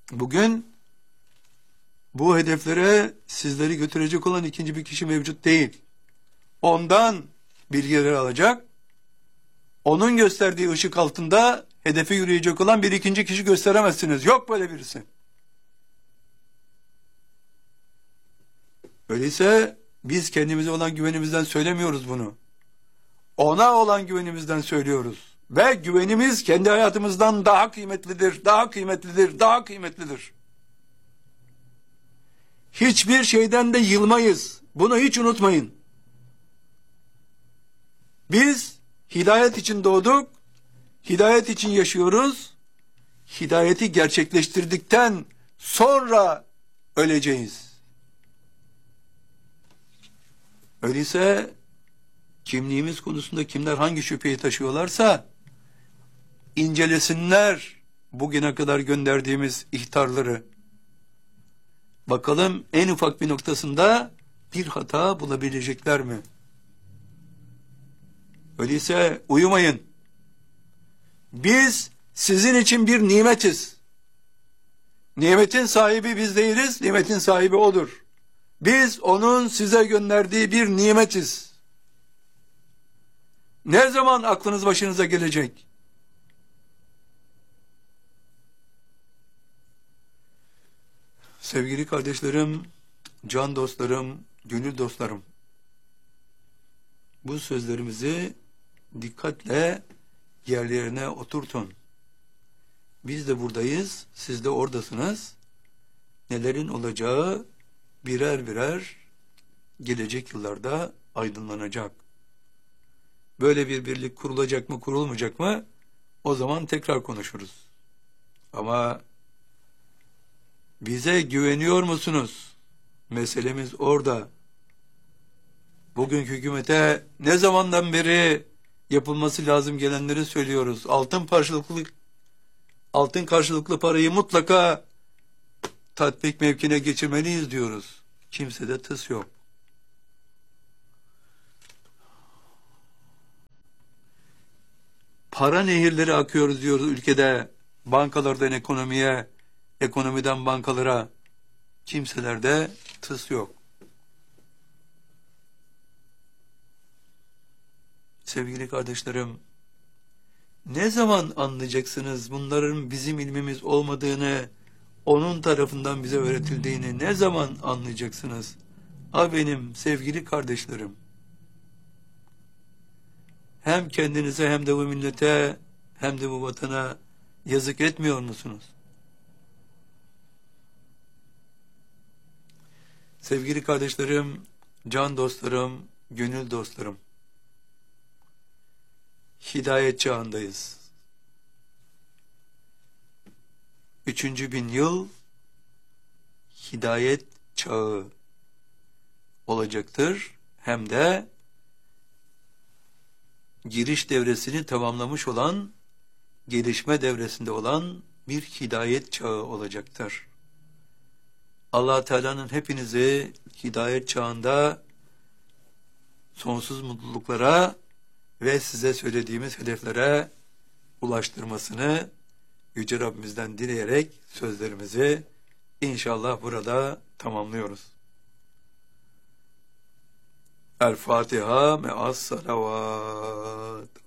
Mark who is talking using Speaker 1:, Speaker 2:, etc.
Speaker 1: Bugün bu hedeflere sizleri götürecek olan ikinci bir kişi mevcut değil. Ondan bilgileri alacak, onun gösterdiği ışık altında hedefe yürüyecek olan bir ikinci kişi gösteremezsiniz. Yok böyle birisi. Öyleyse biz kendimize olan güvenimizden söylemiyoruz bunu. Ona olan güvenimizden söylüyoruz. Ve güvenimiz kendi hayatımızdan daha kıymetlidir, daha kıymetlidir, daha kıymetlidir. Hiçbir şeyden de yılmayız. Bunu hiç unutmayın. Biz hidayet için doğduk, hidayet için yaşıyoruz. Hidayeti gerçekleştirdikten sonra öleceğiz. Öyleyse kimliğimiz konusunda kimler hangi şüpheyi taşıyorlarsa incelesinler bugüne kadar gönderdiğimiz ihtarları. Bakalım en ufak bir noktasında bir hata bulabilecekler mi? Öyleyse uyumayın. Biz sizin için bir nimetiz. Nimetin sahibi biz değiliz, nimetin sahibi odur. Biz onun size gönderdiği bir nimetiz. Ne zaman aklınız başınıza gelecek? Sevgili kardeşlerim, can dostlarım, gönül dostlarım, bu sözlerimizi dikkatle yerlerine oturtun. Biz de buradayız, siz de oradasınız. Nelerin olacağı birer birer gelecek yıllarda aydınlanacak. Böyle bir birlik kurulacak mı, kurulmayacak mı? O zaman tekrar konuşuruz. Ama bize güveniyor musunuz? Meselemiz orada. Bugünkü hükümete ne zamandan beri yapılması lazım gelenleri söylüyoruz. Altın karşılıklı parayı mutlaka tatbik mevkine geçirmeliyiz diyoruz. Kimsede tıs yok. Para nehirleri akıyoruz diyoruz ülkede. Bankalardan ekonomiye, ekonomiden bankalara. Kimselerde tıs yok. Sevgili kardeşlerim, ne zaman anlayacaksınız bunların bizim ilmimiz olmadığını, onun tarafından bize öğretildiğini ne zaman anlayacaksınız? Benim sevgili kardeşlerim, hem kendinize hem de bu millete hem de bu vatana yazık etmiyor musunuz? Sevgili kardeşlerim, can dostlarım, gönül dostlarım, hidayet çağındayız. 3.000 yıl hidayet çağı olacaktır. Hem de giriş devresini tamamlamış olan, gelişme devresinde olan bir hidayet çağı olacaktır. Allah Teala'nın hepinizi hidayet çağında sonsuz mutluluklara ve size söylediğimiz hedeflere ulaştırmasını Yüce Rabbimizden dileyerek sözlerimizi inşallah burada tamamlıyoruz. El Fatiha me'as salavat.